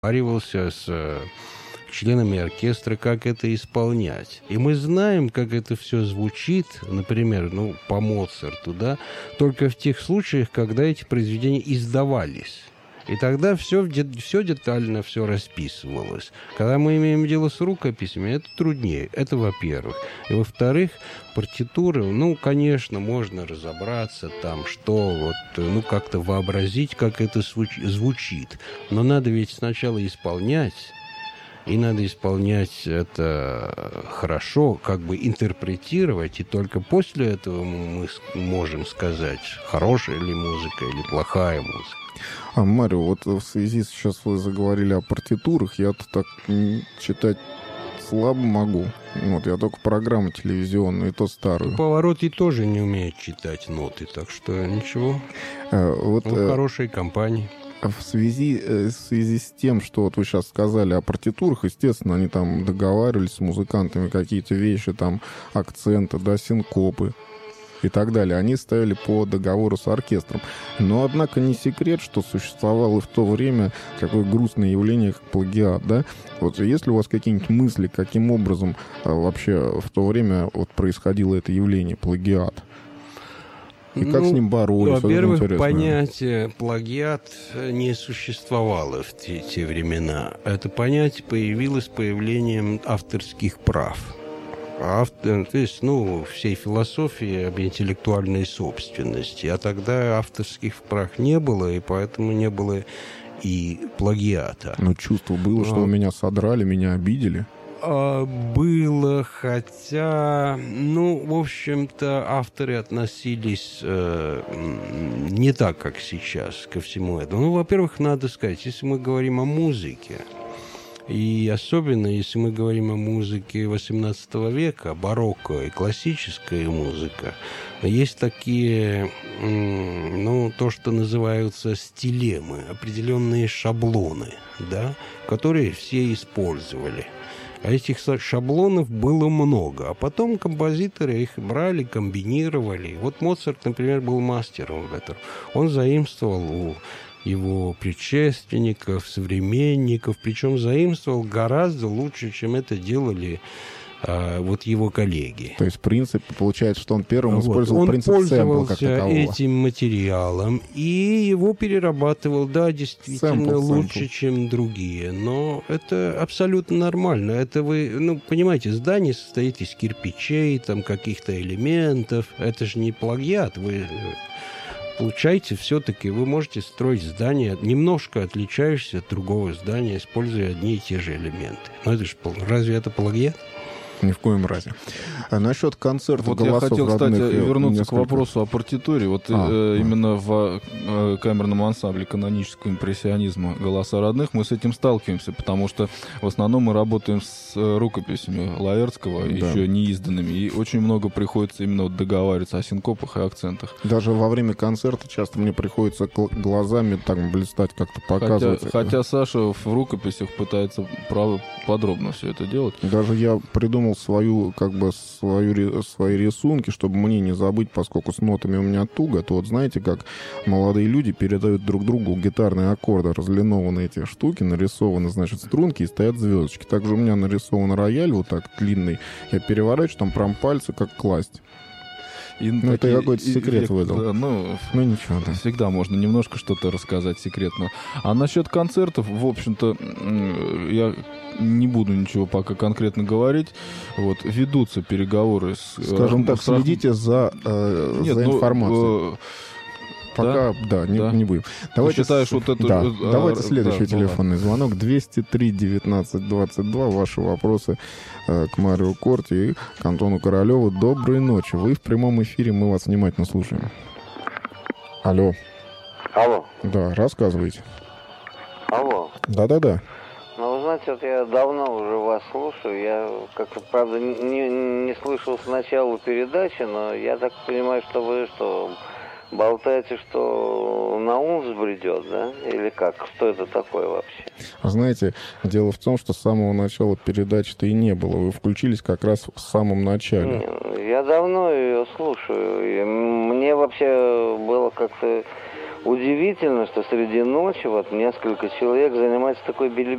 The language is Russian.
договаривался с членами оркестра, как это исполнять. И мы знаем, как это все звучит, например, по Моцарту, да, только в тех случаях, когда эти произведения издавались. И тогда все детально все расписывалось. Когда мы имеем дело с рукописями, это труднее. Это во-первых. И во-вторых, партитуры, конечно, можно разобраться там, что как-то вообразить, как это звучит. Но надо ведь сначала исполнять. И надо исполнять это хорошо, интерпретировать, и только после этого мы можем сказать, хорошая ли музыка или плохая музыка. Марио, в связи сейчас вы заговорили о партитурах, я-то так читать слабо могу. Я только программу телевизионную, и то старую. Паваротти тоже не умеет читать ноты, так что ничего. Он в хорошей компании. В связи с тем, что вы сейчас сказали о партитурах, естественно, они там договаривались с музыкантами, какие-то вещи, там, акценты, синкопы и так далее. Они ставили по договору с оркестром. Но, однако, не секрет, что существовало в то время такое грустное явление, как плагиат, да? Есть ли у вас какие-нибудь мысли, каким образом вообще в то время происходило это явление, плагиат? И как с ним боролись? Во-первых, понятие плагиат не существовало в те времена. Это понятие появилось с появлением авторских прав. То есть, всей философии об интеллектуальной собственности. А тогда авторских прав не было, и поэтому не было и плагиата. Чувство было, что меня содрали, меня обидели. Было, хотя, в общем-то, авторы относились не так, как сейчас, ко всему этому. Во-первых, надо сказать, если мы говорим о музыке, и особенно если мы говорим о музыке XVIII века, барокко и классическая музыка, есть такие, то, что называются стилемы, определенные шаблоны, да, которые все использовали. А этих шаблонов было много. А потом композиторы их брали, комбинировали. Моцарт, например, был мастером в этом. Он заимствовал у его предшественников, современников, причем заимствовал гораздо лучше, чем это делали его коллеги. То есть принцип, получается, что он первым использовал принцип сэмпла как такового. Он пользовался этим материалом и его перерабатывал, действительно, лучше, чем другие. Но это абсолютно нормально. Это вы, понимаете, здание состоит из кирпичей, там каких-то элементов. Это же не плагиат. Вы получаете все-таки, вы можете строить здание, немножко отличающееся от другого здания, используя одни и те же элементы. Но это же, разве это плагиат? Ни в коем разе. А насчет концерта голосов я хотел, кстати, вернуться несколько... к вопросу о партитуре. Именно в камерном ансамбле канонического импрессионизма «Голоса родных» мы с этим сталкиваемся, потому что в основном мы работаем с рукописями Лаэртского, еще неизданными, и очень много приходится именно договариваться о синкопах и акцентах. Даже во время концерта часто мне приходится глазами так блистать, как-то показывать. Хотя Саша в рукописях пытается подробно все это делать. Даже я придумал свои рисунки, чтобы мне не забыть, поскольку с нотами у меня туго, то знаете, как молодые люди передают друг другу гитарные аккорды, разлинованы эти штуки, нарисованы, струнки и стоят звездочки. Также у меня нарисован рояль так длинный, я переворачиваю, там прям пальцы как класть. Это я какой-то секрет выдал. Ничего, да. Всегда можно немножко что-то рассказать секретно. А насчет концертов, в общем-то, я не буду ничего пока конкретно говорить. Ведутся переговоры с... Скажем так, следите за информацией. Пока, не будем. Давайте, давайте следующий телефонный звонок. 203-19-22. Ваши вопросы к Марио Корти и к Антону Королеву. Доброй ночи. Вы в прямом эфире, мы вас внимательно слушаем. Алло. Да, рассказывайте. Да. Вы знаете, я давно уже вас слушаю. Я как-то, правда, не слышал с начала передачи, но я так понимаю, что вы болтаете, что на ум взбредет, да? Или как? Что это такое вообще? Знаете, дело в том, что с самого начала передачи-то и не было. Вы включились как раз в самом начале. Я давно ее слушаю. И мне вообще было как-то удивительно, что среди ночи вот несколько человек занимаются такой